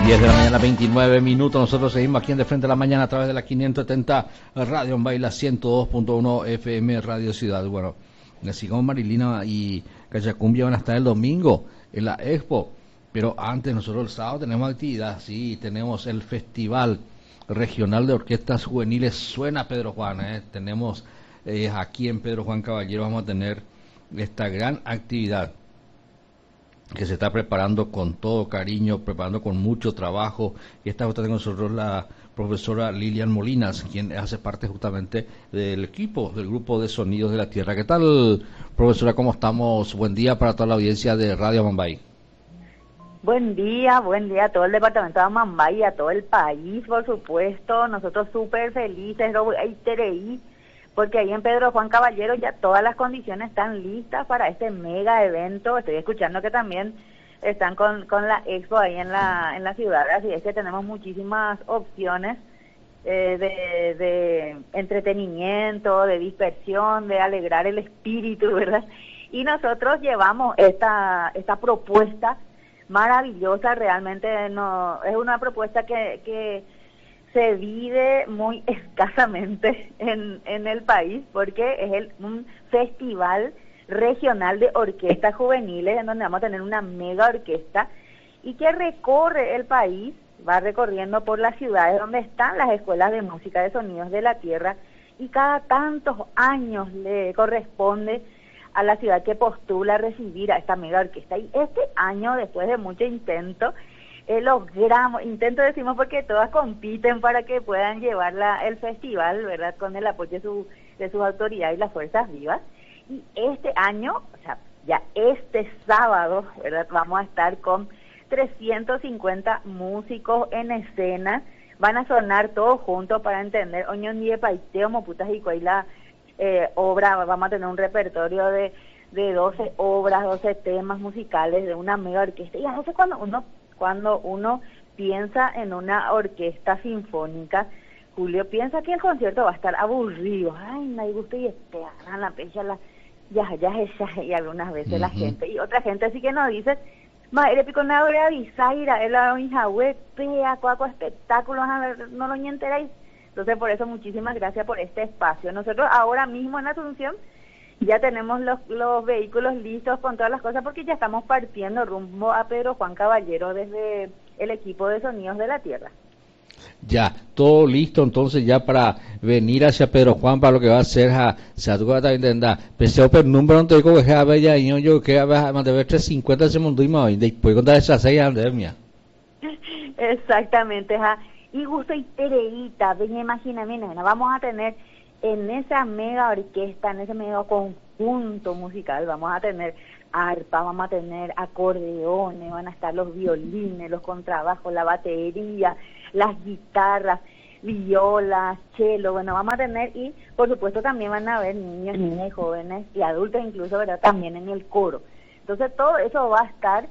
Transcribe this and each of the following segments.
10 de la mañana, 29 minutos. Nosotros seguimos aquí en De Frente a la Mañana a través de la 570 Radio en Baila, 102.1 FM Radio Ciudad. Bueno, así como Marilina y Cachacumbia van a estar el domingo en la Expo, pero antes nosotros el sábado tenemos actividad, sí, tenemos el Festival Regional de Orquestas Juveniles Suena Pedro Juan, tenemos aquí en Pedro Juan Caballero, vamos a tener esta gran actividad que se está preparando con todo cariño, preparando con mucho trabajo, y está justamente con nosotros la profesora Lilian Molinas, quien hace parte justamente del equipo, del grupo de Sonidos de la Tierra. ¿Qué tal, profesora? ¿Cómo estamos? Buen día para toda la audiencia de Radio Amambay. Buen día a todo el departamento de Amambay y a todo el país, por supuesto. Nosotros súper felices, porque ahí en Pedro Juan Caballero ya todas las condiciones están listas para este mega evento. Estoy escuchando que también están con la expo ahí en la ciudad, así es que tenemos muchísimas opciones de entretenimiento, de dispersión, de alegrar el espíritu, ¿verdad? Y nosotros llevamos esta propuesta maravillosa, realmente no es una propuesta que se vive muy escasamente en el país, porque es un festival regional de orquestas juveniles en donde vamos a tener una mega orquesta y que recorre el país, va recorriendo por las ciudades donde están las escuelas de música de Sonidos de la Tierra, y cada tantos años le corresponde a la ciudad que postula recibir a esta mega orquesta. Y este año, después de mucho intento, logramos, intento decimos porque todas compiten para que puedan llevar el festival, ¿verdad?, con el apoyo de sus autoridades y las fuerzas vivas. Y este año, o sea, ya este sábado, ¿verdad?, vamos a estar con 350 músicos en escena. Van a sonar todos juntos para entender Oñón y Paiteo, Moputas y Coila, obra. Vamos a tener un repertorio de 12 obras, 12 temas musicales de una mega orquesta. Y a veces cuando uno piensa en una orquesta sinfónica, Julio, piensa que el concierto va a estar aburrido. Ay, no hay gusto y esperan la pecha, y algunas veces la gente. Y otra gente sí que nos dice, el pico na hora bisaira, el hijahue, pea, cuaco espectáculos, no lo ni enteráis. Entonces, por eso, muchísimas gracias por este espacio. Nosotros ahora mismo en Asunción ya tenemos los vehículos listos con todas las cosas, porque ya estamos partiendo rumbo a Pedro Juan Caballero desde el equipo de Sonidos de la Tierra. Ya, todo listo entonces ya para venir hacia Pedro Juan para lo que va a ser Pensé per número no te digo que bella y yo que va a mantener 350 segundos y más y después contar esas 6 mía. Exactamente, y gusto y tereita, ven, imagíname, vamos a tener en esa mega orquesta, en ese mega conjunto musical, vamos a tener arpa, vamos a tener acordeones, van a estar los violines, los contrabajos, la batería, las guitarras, violas, cello, bueno, vamos a tener, y por supuesto también van a haber niños, niñas y jóvenes y adultos incluso, ¿verdad?, también en el coro. Entonces todo eso va a estar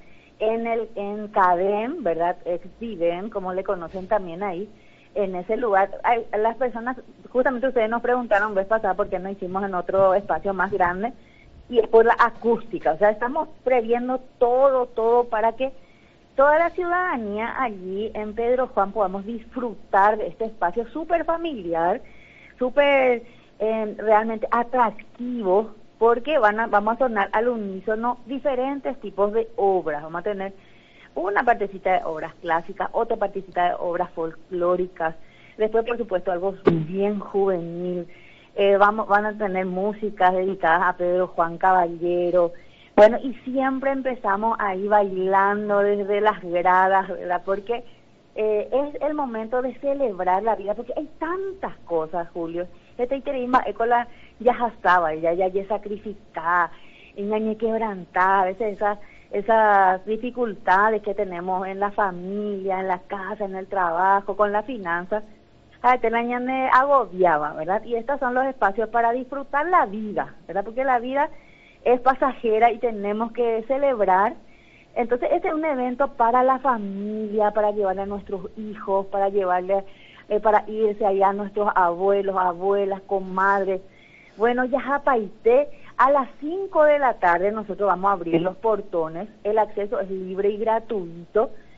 en CADEM, ¿verdad?, ex-DIVEM, como le conocen también ahí, en ese lugar. Las personas, justamente ustedes nos preguntaron vez pasada por qué no hicimos en otro espacio más grande, y es por la acústica. O sea, estamos previendo todo para que toda la ciudadanía allí en Pedro Juan podamos disfrutar de este espacio súper familiar, súper realmente atractivo, porque vamos a sonar al unísono diferentes tipos de obras. Vamos a tener una partecita de obras clásicas, otra partecita de obras folclóricas, después por supuesto algo bien juvenil. Van a tener músicas dedicadas a Pedro Juan Caballero. Bueno, y siempre empezamos ahí bailando desde las gradas, ¿verdad?, porque es el momento de celebrar la vida, porque hay tantas cosas, Julio. Este iterismo ya estaba, ya sacrificada, ya quebrantada, a veces esas dificultades que tenemos en la familia, en la casa, en el trabajo, con las finanzas, te la me agobiaba, ¿verdad? Y estos son los espacios para disfrutar la vida, ¿verdad? Porque la vida es pasajera y tenemos que celebrar. Entonces este es un evento para la familia, para llevarle a nuestros hijos, para llevarle, para irse allá a nuestros abuelos, abuelas, comadres. Bueno, ya Paité, a las 5 de la tarde nosotros vamos a abrir los portones, el acceso es libre y gratuito.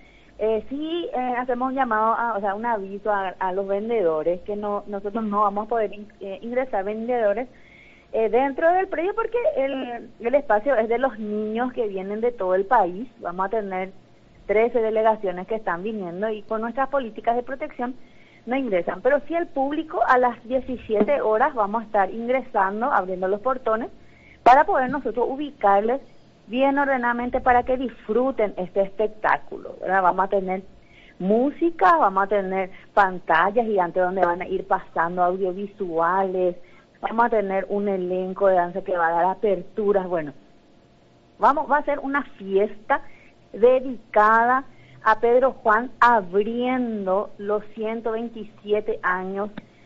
Sí, hacemos un llamado, o sea, un aviso a los vendedores que nosotros no vamos a poder ingresar vendedores dentro del predio porque el espacio es de los niños que vienen de todo el país. Vamos a tener 13 delegaciones que están viniendo y con nuestras políticas de protección no ingresan. Pero sí el público a las 17 horas vamos a estar ingresando, abriendo los portones para poder nosotros ubicarles bien ordenadamente para que disfruten este espectáculo, ¿verdad? Vamos a tener música, vamos a tener pantallas gigantes donde van a ir pasando audiovisuales, vamos a tener un elenco de danza que va a dar aperturas, bueno, va a ser una fiesta dedicada a Pedro Juan abriendo los 127 años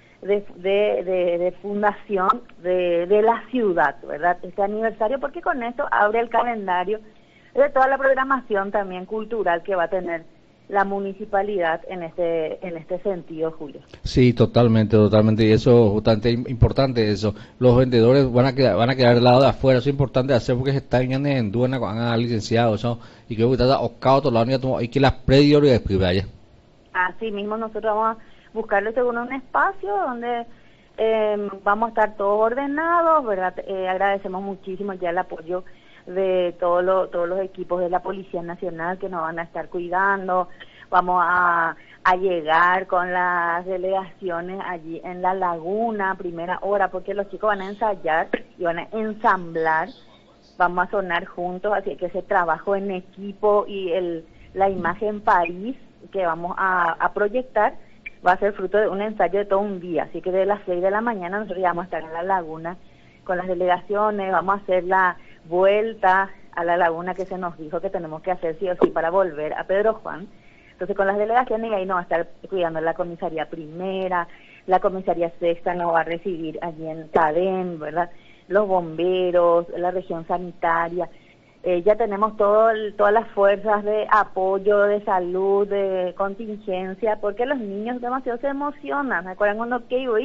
de fundación de la ciudad, ¿verdad? Este aniversario, porque con esto abre el calendario de toda la programación también cultural que va a tener la municipalidad en este sentido, Julio. Sí, totalmente, y eso es bastante importante eso. Los vendedores van a quedar del lado de afuera, eso es importante hacer porque se están en duena con licenciados, ¿no? Y creo que está octavo todo el año hay que las prioridades privadas. Así mismo nosotros vamos a buscarle según un espacio donde vamos a estar todos ordenados, ¿verdad? Agradecemos muchísimo ya el apoyo de todos los equipos de la Policía Nacional que nos van a estar cuidando. Vamos a llegar con las delegaciones allí en la laguna a primera hora porque los chicos van a ensayar y van a ensamblar, vamos a sonar juntos, así que ese trabajo en equipo y la imagen país que vamos a proyectar va a ser fruto de un ensayo de todo un día, así que de las 6 de la mañana nosotros ya vamos a estar en la laguna con las delegaciones, vamos a hacer la vuelta a la laguna que se nos dijo que tenemos que hacer sí o sí para volver a Pedro Juan. Entonces con las delegaciones ahí nos va a estar cuidando la comisaría primera, la comisaría sexta nos va a recibir allí en Cadén, ¿verdad? Los bomberos, la región sanitaria. Ya tenemos todas las fuerzas de apoyo, de salud, de contingencia, porque los niños demasiado se emocionan. ¿Se acuerdan cuando que iba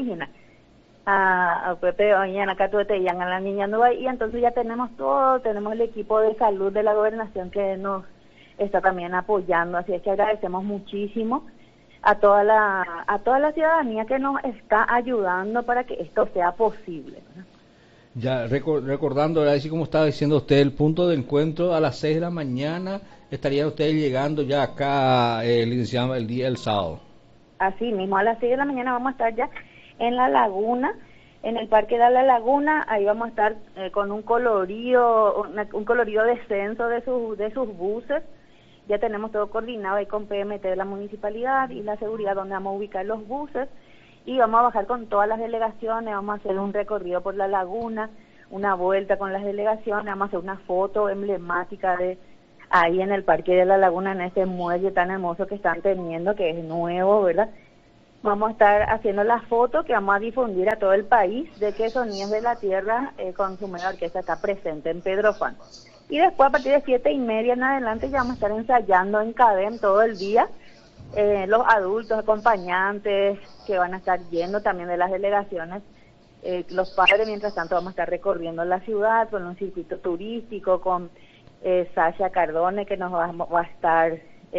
a Pepe mañana acá tú te llaman a la niña nueva y entonces ya tenemos todo, tenemos el equipo de salud de la gobernación que nos está también apoyando, así es que agradecemos muchísimo a toda la ciudadanía que nos está ayudando para que esto sea posible, ¿verdad? Ya recordando, así como estaba diciendo usted, el punto de encuentro a las 6 de la mañana, estarían ustedes llegando ya acá, licenciado, el día del sábado. Así mismo, a las 6 de la mañana vamos a estar ya en la laguna, en el Parque de la Laguna, ahí vamos a estar con un colorido descenso de sus buses. Ya tenemos todo coordinado ahí con PMT de la municipalidad y la seguridad donde vamos a ubicar los buses y vamos a bajar con todas las delegaciones, vamos a hacer un recorrido por la laguna, una vuelta con las delegaciones, vamos a hacer una foto emblemática de ahí en el Parque de la Laguna, en ese muelle tan hermoso que están teniendo, que es nuevo, ¿verdad? Vamos a estar haciendo la foto que vamos a difundir a todo el país de que Sonidos de la Tierra con su mega orquesta está presente en Pedro Juan. Y después a partir de 7:30 en adelante ya vamos a estar ensayando en Cadén todo el día. Los adultos, acompañantes que van a estar yendo también de las delegaciones, los padres mientras tanto vamos a estar recorriendo la ciudad con un circuito turístico, con Sasha Cardone que nos va a estar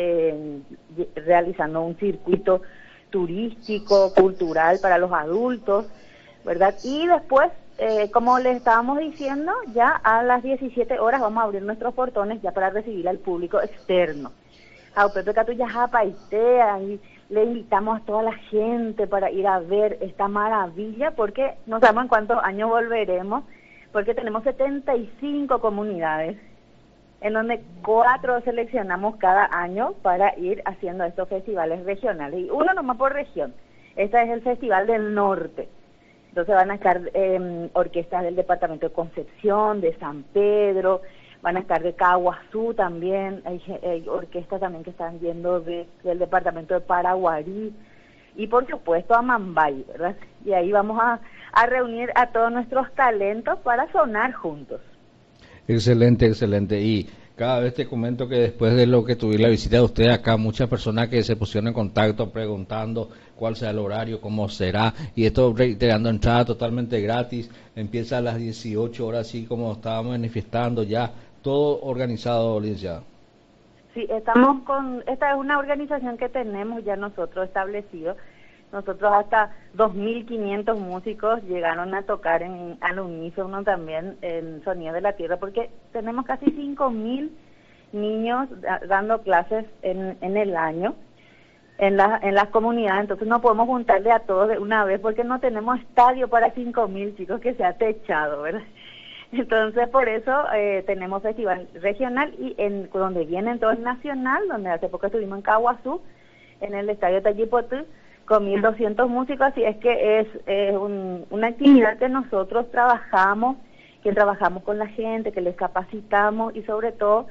realizando un circuito turístico, cultural para los adultos, ¿verdad? Y después, como les estábamos diciendo, ya a las 17 horas vamos a abrir nuestros portones ya para recibir al público externo. A Pepe Catuya Japaitea y le invitamos a toda la gente para ir a ver esta maravilla porque no sabemos en cuántos años volveremos, porque tenemos 75 comunidades en donde 4 seleccionamos cada año para ir haciendo estos festivales regionales, y uno nomás por región. Este es el Festival del Norte, entonces van a estar orquestas del departamento de Concepción, de San Pedro, van a estar de Caguazú también, hay orquestas también que están yendo del departamento de Paraguarí, y por supuesto a Mambay, ¿verdad? Y ahí vamos a reunir a todos nuestros talentos para sonar juntos. Excelente, y cada vez te comento que después de lo que tuve la visita de usted acá, muchas personas que se pusieron en contacto preguntando cuál será el horario, cómo será, y esto reiterando entrada totalmente gratis, empieza a las 18 horas, así como estábamos manifestando ya, todo organizado, licenciado. Sí, estamos con, esta es una organización que tenemos ya nosotros establecido. Nosotros hasta 2.500 músicos llegaron a tocar al unísono también en Sonido de la Tierra, porque tenemos casi 5.000 niños dando clases en el año en las comunidades. Entonces no podemos juntarle a todos de una vez porque no tenemos estadio para 5.000 chicos que sea techado, ¿verdad? Entonces por eso tenemos festival regional y donde vienen todos nacional, donde hace poco estuvimos en Caguazú, en el estadio Tallipotú, con 1.200 músicos. Así es que es una actividad que nosotros trabajamos con la gente, que les capacitamos y sobre todo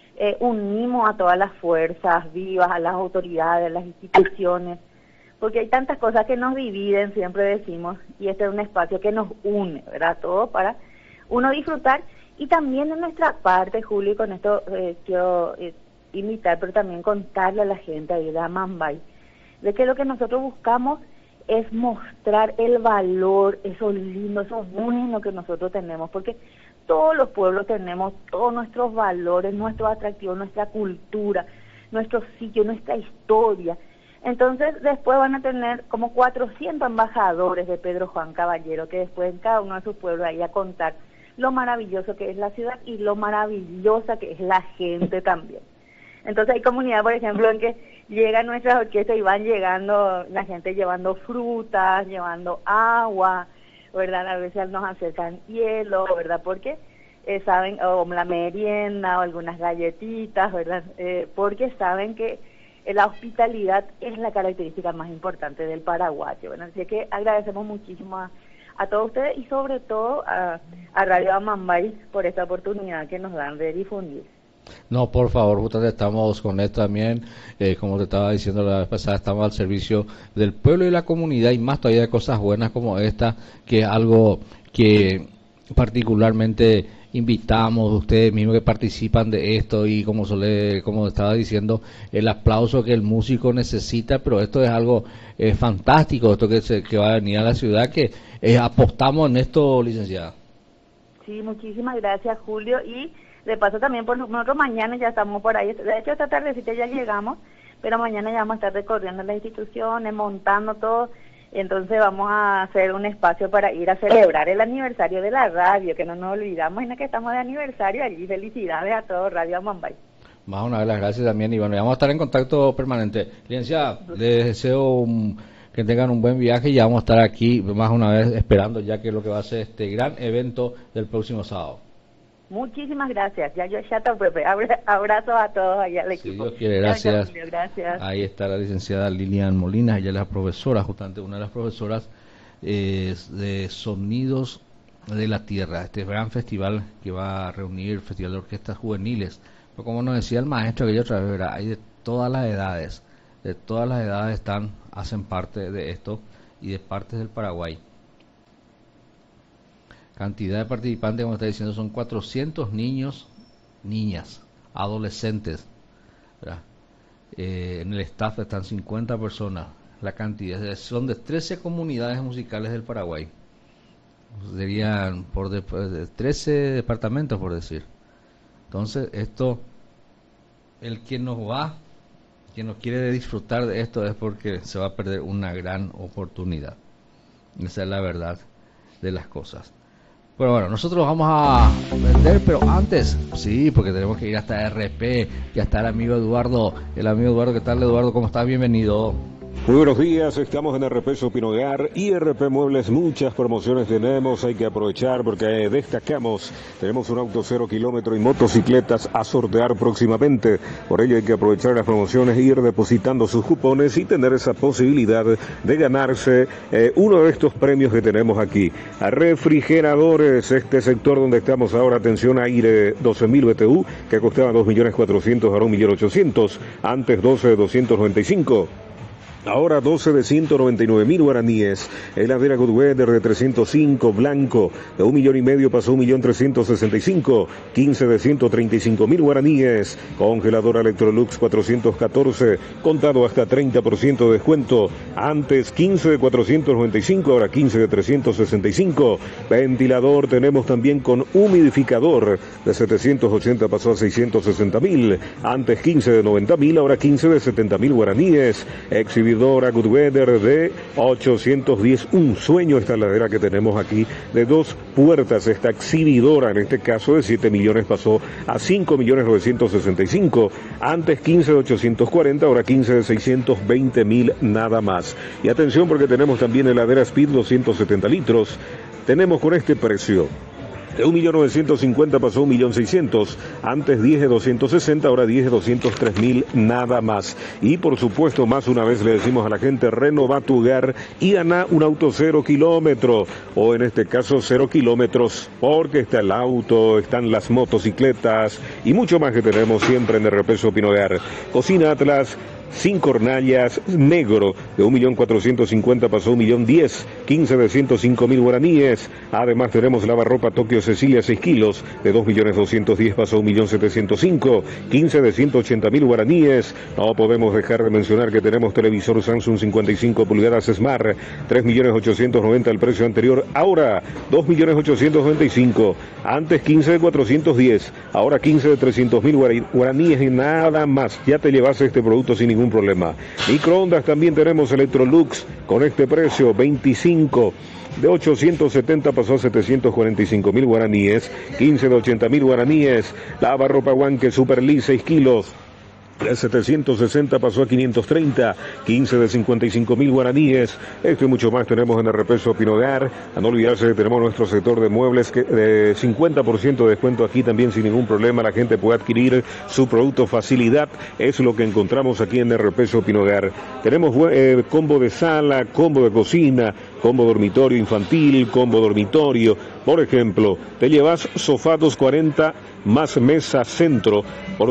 unimos a todas las fuerzas vivas, a las autoridades, a las instituciones, porque hay tantas cosas que nos dividen, siempre decimos, y este es un espacio que nos une, ¿verdad? Todo para uno disfrutar. Y también en nuestra parte, Julio, y con esto quiero invitar, pero también contarle a la gente ahí de Amambay, de que lo que nosotros buscamos es mostrar el valor, eso lindo, eso bueno que nosotros tenemos, porque todos los pueblos tenemos todos nuestros valores, nuestros atractivos, nuestra cultura, nuestro sitio, nuestra historia. Entonces después van a tener como 400 embajadores de Pedro Juan Caballero, que después en cada uno de sus pueblos ahí a contar lo maravilloso que es la ciudad y lo maravillosa que es la gente también. Entonces hay comunidades, por ejemplo, en que llegan nuestras orquestas y van llegando la gente llevando frutas, llevando agua, ¿verdad? A veces nos acercan hielo, ¿verdad? Porque saben, o la merienda, o algunas galletitas, ¿verdad? Porque saben que la hospitalidad es la característica más importante del paraguayo, ¿verdad? Así que agradecemos muchísimo a todos ustedes y sobre todo a Radio Amambay por esta oportunidad que nos dan de difundir. No, por favor, justamente estamos con esto también, como te estaba diciendo la vez pasada, estamos al servicio del pueblo y la comunidad, y más todavía de cosas buenas como esta, que es algo que particularmente invitamos a ustedes mismos que participan de esto, y como estaba diciendo, el aplauso que el músico necesita, pero esto es algo fantástico, esto que va a venir a la ciudad, que apostamos en esto, licenciada. Sí, muchísimas gracias, Julio, y de paso también por nosotros mañana ya estamos por ahí. De hecho esta tardecita ya llegamos, pero mañana ya vamos a estar recorriendo las instituciones, montando todo. Entonces vamos a hacer un espacio para ir a celebrar el aniversario de la radio, que no nos olvidamos, en que estamos de aniversario allí. Felicidades a todos, Radio Amambay. Más una vez las gracias también, y bueno, vamos a estar en contacto permanente. Licenciada, les deseo que tengan un buen viaje, y ya vamos a estar aquí más una vez esperando ya que es lo que va a ser este gran evento del próximo sábado. Muchísimas gracias. Ya está, Pepe. Abrazos a todos allá al equipo. Si Dios quiere, gracias. Gracias. Ahí está la licenciada Lilian Molina, ella es la profesora, justamente una de las profesoras de Sonidos de la Tierra, este gran festival que va a reunir, Festival de Orquestas Juveniles. Pero como nos decía el maestro aquella otra vez, ¿verdad? Hay de todas las edades, hacen parte de esto y de partes del Paraguay. Cantidad de participantes, como está diciendo, son 400 niños, niñas, adolescentes, ¿verdad? En el staff están 50 personas. La cantidad son de 13 comunidades musicales del Paraguay. Serían de 13 departamentos, por decir. Entonces, esto, el que nos quiere disfrutar de esto es porque se va a perder una gran oportunidad. Esa es la verdad de las cosas. Bueno, nosotros vamos a vender, pero antes, sí, porque tenemos que ir hasta RP, ya está el amigo Eduardo. ¿Qué tal, Eduardo? ¿Cómo estás? Bienvenido. Muy buenos días, estamos en RP Sopinogar y RP Muebles, muchas promociones tenemos, hay que aprovechar porque destacamos, tenemos un auto 0 kilómetro y motocicletas a sortear próximamente, por ello hay que aprovechar las promociones, ir depositando sus cupones y tener esa posibilidad de ganarse uno de estos premios que tenemos aquí. A refrigeradores, este sector donde estamos ahora, atención, aire 12.000 BTU, que costaba 2.400.000, ahora 1.800.000, antes 12.295. Ahora 12 de 199.000 guaraníes. Heladera Goodweather de 305, blanco, de 1,5 millones pasó 1.365.000. 15 de 135.000 guaraníes. Congeladora Electrolux 414, contado hasta 30% de descuento. Antes 15 de 495, ahora 15 de 365. Ventilador tenemos también con humidificador, de 780 pasó a 660.000. Antes 15 de 90.000, ahora 15 de 70.000 guaraníes. Exhibidora Goodweather de 810, un sueño esta heladera que tenemos aquí, de 2 puertas. Esta exhibidora, en este caso de 7 millones, pasó a 5.965.000. Antes 15 de 840, ahora 15 de 620.000 nada más. Y atención, porque tenemos también heladera Speed 270 litros. Tenemos con este precio: de 1.950.000 pasó a 1.600.000. Antes 10 de 260, ahora 10 de 203.000 nada más. Y por supuesto, más una vez le decimos a la gente: renova tu hogar y gana un auto 0 kilómetro. O en este caso 0 kilómetros, porque está el auto, están las motocicletas y mucho más que tenemos siempre en RP Shopping Hogar. Cocina Atlas, sin cornallas, negro, de 1.450.000 pasó a 1.010.000. 15 de 105.000 guaraníes. Además tenemos lavarropa Tokio Cecilia 6 kilos, de 2.210.000 pasó a 1.705.000. 15 de 180.000 guaraníes. No podemos dejar de mencionar que tenemos televisor Samsung 55 pulgadas Smart, 3.890.000 el precio anterior, ahora 2.895.000. Antes 15 de 410, ahora 15 de 300.000 guaraníes y nada más. Ya te llevas este producto sin ningún problema. Microondas también tenemos Electrolux con este precio: 25 de 870 pasó a 745.000 guaraníes. 15 de 80.000 guaraníes. Lavarropa Wanke Super Lee 6 kilos, de 760 pasó a 530, 15 de 55.000 guaraníes. Esto y mucho más tenemos en RP Shopping Hogar. A no olvidarse que tenemos nuestro sector de muebles que de 50% de descuento aquí también sin ningún problema. La gente puede adquirir su producto. Facilidad es lo que encontramos aquí en RP Shopping Hogar. Tenemos combo de sala, combo de cocina, combo dormitorio infantil, combo dormitorio. Por ejemplo, te llevas sofá 240 más mesa centro por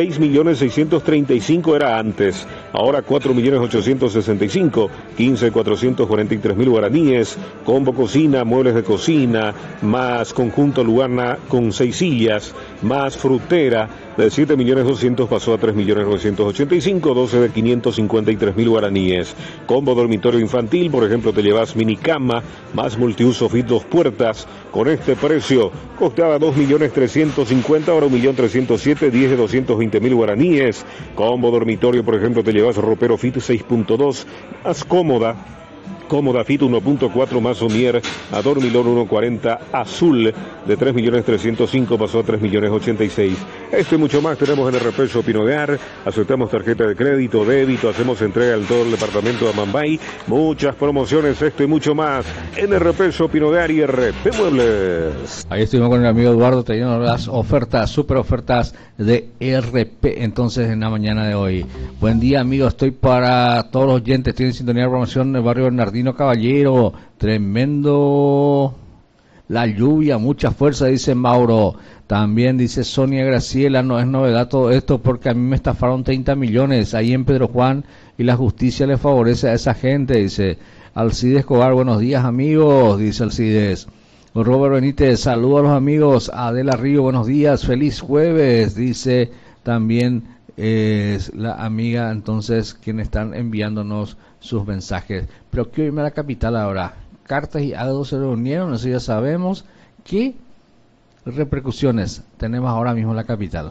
6.635.000 era antes, ahora 4.865.000. 15 443.000 guaraníes. Combo cocina, muebles de cocina, más conjunto Lugana con 6 sillas, más frutera, de 7.200.000 pasó a 3.985.000. 12 de 553.000 guaraníes. Combo dormitorio infantil, por ejemplo, te llevas mini cama más multiuso fit 2 puertas. Con este precio costaba 2.350.000, ahora 1.307.000. 10 de 220.000 guaraníes. Combo dormitorio, por ejemplo, te llevas ropero fit 6.2 más cómoda fit 1.4 más somier a dormilón 1.40 azul, de 3.305.000 pasó a 3.086.000. Esto y mucho más tenemos en RP Shopping Hogar. Aceptamos tarjeta de crédito, débito, hacemos entrega en todo el departamento de Amambay. Muchas promociones, esto y mucho más en RP Shopping Hogar y RP Muebles. Ahí estuvimos con el amigo Eduardo trayendo las ofertas, super ofertas de RP entonces en la mañana de hoy. Buen día, amigos, estoy para todos los oyentes, estoy en sintonía de promoción en el barrio Bernardino Caballero. Tremendo la lluvia, mucha fuerza, dice Mauro. También dice Sonia Graciela: no es novedad todo esto porque a mí me estafaron 30 millones ahí en Pedro Juan y la justicia le favorece a esa gente, dice Alcides Escobar. Buenos días, amigos, dice Alcides. Robert Benítez: saludos a los amigos. Adela Río: buenos días, feliz jueves, dice también la amiga, entonces, quienes están enviándonos sus mensajes. Pero quiero irme a la capital ahora. Cartas y Agdos se reunieron, eso ya sabemos. ¿Qué repercusiones tenemos ahora mismo en la capital?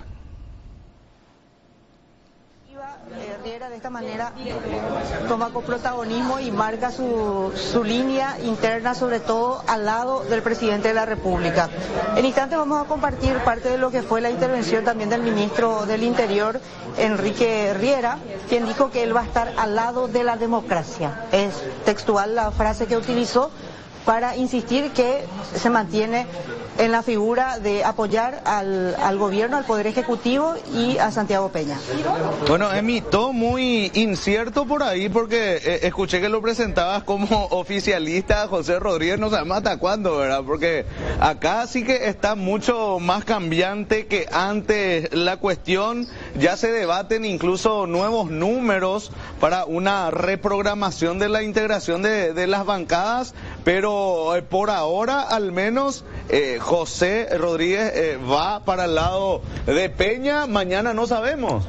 Riera de esta manera toma coprotagonismo y marca su línea interna, sobre todo al lado del presidente de la República. En instantes vamos a compartir parte de lo que fue la intervención también del ministro del Interior, Enrique Riera, quien dijo que él va a estar al lado de la democracia. Es textual la frase que utilizó para insistir que se mantiene en la figura de apoyar al gobierno, al Poder Ejecutivo y a Santiago Peña. Bueno, Emi, todo muy incierto por ahí porque escuché que lo presentabas como oficialista José Rodríguez, no sabemos hasta cuándo, ¿verdad? Porque acá sí que está mucho más cambiante que antes la cuestión, ya se debaten incluso nuevos números para una reprogramación de la integración de las bancadas, pero por ahora al menos José Rodríguez va para el lado de Peña, mañana no sabemos.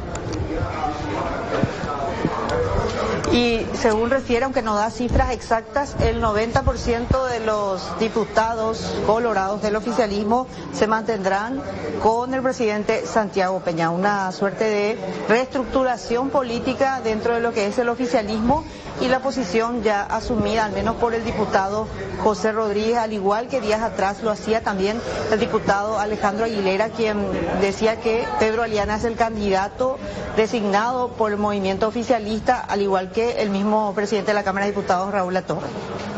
Y según refiere, aunque no da cifras exactas, el 90% de los diputados colorados del oficialismo se mantendrán con el presidente Santiago Peña. Una suerte de reestructuración política dentro de lo que es el oficialismo y la posición ya asumida, al menos por el diputado José Rodríguez, al igual que días atrás lo hacía también el diputado Alejandro Aguilera, quien decía que Pedro Aliana es el candidato designado por el movimiento oficialista, al igual que el mismo presidente de la Cámara de Diputados, Raúl Latorre.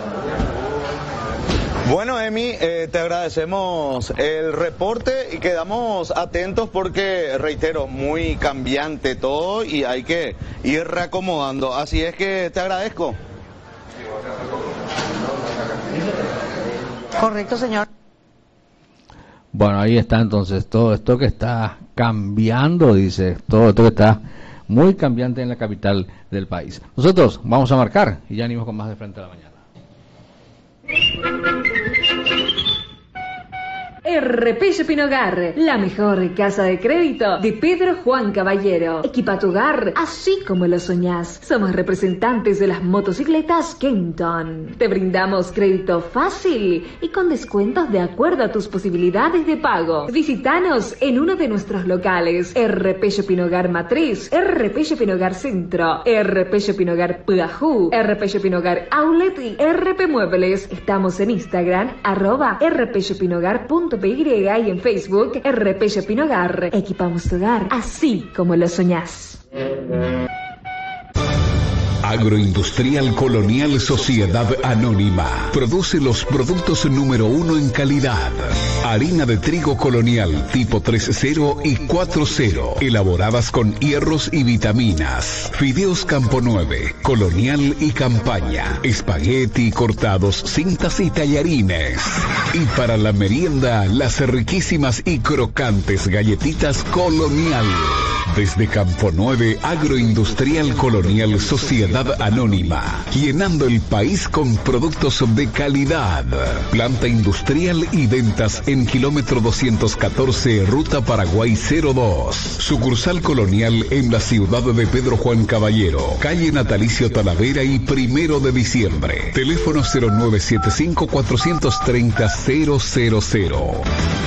Bueno, Emi, te agradecemos el reporte y quedamos atentos porque, reitero, muy cambiante todo y hay que ir reacomodando. Así es que te agradezco. Correcto, señor. Bueno, ahí está entonces todo esto que está cambiando, dice, todo esto que está muy cambiante en la capital del país. Nosotros vamos a marcar y ya venimos con más de Frente a la Mañana. RP Shopping Hogar, la mejor casa de crédito de Pedro Juan Caballero. Equipa tu hogar así como lo soñás. Somos representantes de las motocicletas Kenton. Te brindamos crédito fácil y con descuentos de acuerdo a tus posibilidades de pago. Visítanos en uno de nuestros locales: RP Shopping Hogar Matriz, RP Shopping Hogar Centro, RP Shopping Hogar Pudajú, RP Shopping Hogar Outlet y RP Muebles. Estamos en Instagram, @rpshoppinghogar.py y en Facebook, RP Shopping Hogar. Equipamos tu hogar así como lo soñás. Agroindustrial Colonial Sociedad Anónima produce los productos número 1 en calidad. Harina de trigo colonial tipo 3.0 y 4.0, elaboradas con hierros y vitaminas. Fideos Campo 9, colonial y campaña. Espagueti cortados, cintas y tallarines. Y para la merienda, las riquísimas y crocantes galletitas colonial. Desde Campo 9, Agroindustrial Colonial Sociedad Anónima, llenando el país con productos de calidad. Planta industrial y ventas en kilómetro 214, Ruta Paraguay 02. Sucursal colonial en la ciudad de Pedro Juan Caballero, calle Natalicio Talavera y 1 de diciembre. Teléfono 0975-430-000.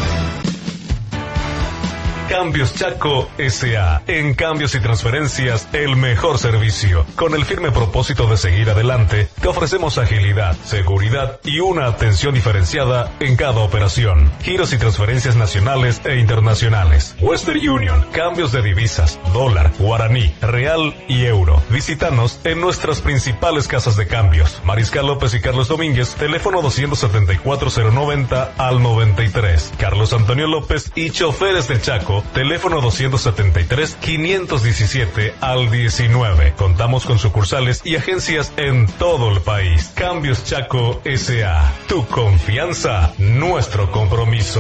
Cambios Chaco S.A. En cambios y transferencias, el mejor servicio. Con el firme propósito de seguir adelante, te ofrecemos agilidad, seguridad y una atención diferenciada en cada operación. Giros y transferencias nacionales e internacionales. Western Union, cambios de divisas, dólar, guaraní, real y euro. Visítanos en nuestras principales casas de cambios. Mariscal López y Carlos Domínguez, teléfono 274-090 al 93. Carlos Antonio López y Choferes del Chaco, teléfono 273-517 al 19. Contamos con sucursales y agencias en todo el país. Cambios Chaco S.A. Tu confianza, nuestro compromiso.